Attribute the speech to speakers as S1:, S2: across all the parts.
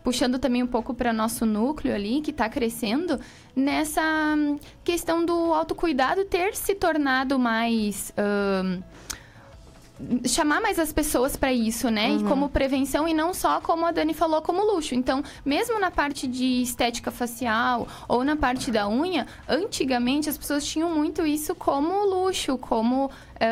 S1: puxando também um pouco para nosso núcleo ali, que está crescendo, nessa questão do autocuidado ter se tornado mais... chamar mais as pessoas para isso, né? E como prevenção, e não só, como a Dani falou, como luxo. Então, mesmo na parte de estética facial ou na parte da unha, antigamente as pessoas tinham muito isso como luxo, como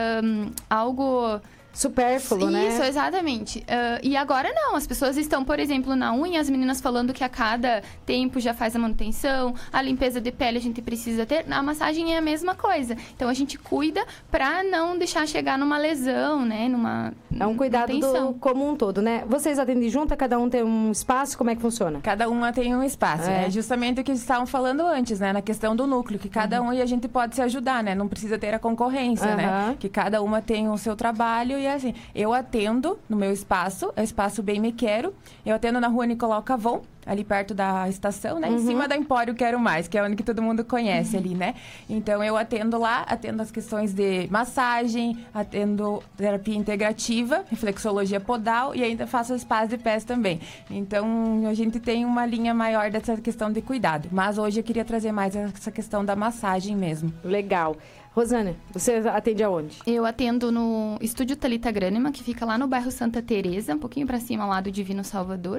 S1: algo...
S2: supérfluo, né?
S1: Isso, exatamente. E agora não, as pessoas estão, por exemplo, na unha, as meninas falando que a cada tempo já faz a manutenção, a limpeza de pele a gente precisa ter, a massagem é a mesma coisa. Então, a gente cuida pra não deixar chegar numa lesão, né?
S2: É um cuidado como um todo, né? Vocês atendem junto, cada um tem um espaço, como é que funciona?
S3: Cada uma tem um espaço, né? Justamente o que estavam falando antes, né? Na questão do núcleo, que cada um e a gente pode se ajudar, né? Não precisa ter a concorrência, né? Que cada uma tem o seu trabalho e assim, eu atendo no meu espaço, é o espaço Bem Me Quero. Eu atendo na rua Nicolau Cavon, ali perto da estação, né? Em cima da Empório Quero Mais, que é onde que todo mundo conhece ali, né? Então, eu atendo lá, atendo as questões de massagem, atendo terapia integrativa, reflexologia podal e ainda faço as spas de pés também. Então, a gente tem uma linha maior dessa questão de cuidado. Mas hoje eu queria trazer mais essa questão da massagem mesmo.
S2: Legal. Rosânia, você atende aonde?
S1: Eu atendo no Estúdio Thalita Granima, que fica lá no bairro Santa Teresa, um pouquinho para cima lá do Divino Salvador.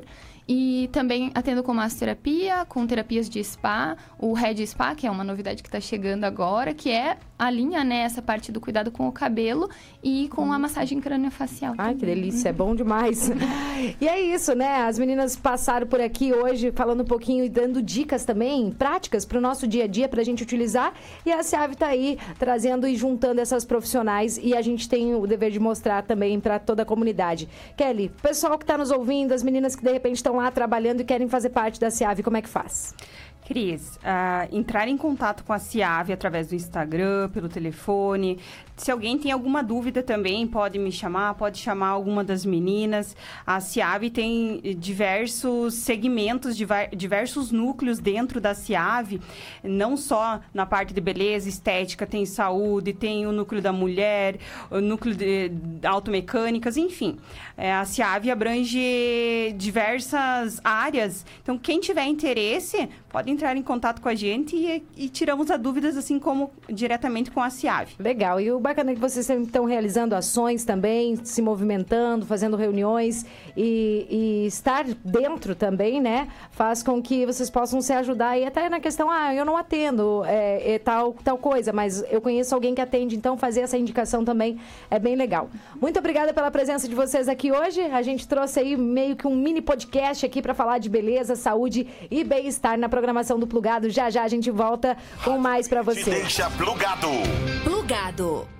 S1: E também atendo com massoterapia, com terapias de spa, o Red Spa, que é uma novidade que está chegando agora, que é a linha, né, essa parte do cuidado com o cabelo e com a massagem crâniofacial.
S2: Ai, que delícia, é bom demais. E é isso, né? As meninas passaram por aqui hoje falando um pouquinho e dando dicas também, práticas para o nosso dia a dia, para a gente utilizar. E a SEAV está aí trazendo e juntando essas profissionais e a gente tem o dever de mostrar também para toda a comunidade. Kelly, o pessoal que está nos ouvindo, as meninas que de repente estão lá trabalhando e querem fazer parte da SEAV, como é que faz?
S4: Cris, entrar em contato com a SEAV através do Instagram, pelo telefone. Se alguém tem alguma dúvida também, pode me chamar, pode chamar alguma das meninas. A SEAV tem diversos segmentos, diversos núcleos dentro da SEAV, não só na parte de beleza, estética, tem saúde, tem o núcleo da mulher, o núcleo de automecânicas, enfim. A SEAV abrange diversas áreas. Então, quem tiver interesse, pode entrar em contato com a gente e tiramos as dúvidas, assim como diretamente com a SEAV.
S2: Legal. E o bacana é que vocês estão realizando ações também, se movimentando, fazendo reuniões e estar dentro também, né? Faz com que vocês possam se ajudar e até na questão, eu não atendo tal coisa, mas eu conheço alguém que atende, então fazer essa indicação também é bem legal. Muito obrigada pela presença de vocês aqui hoje. A gente trouxe aí meio que um mini podcast aqui para falar de beleza, saúde e bem-estar na programação do Plugado. Já já a gente volta com mais para você.
S5: Te deixa plugado.
S6: Plugado.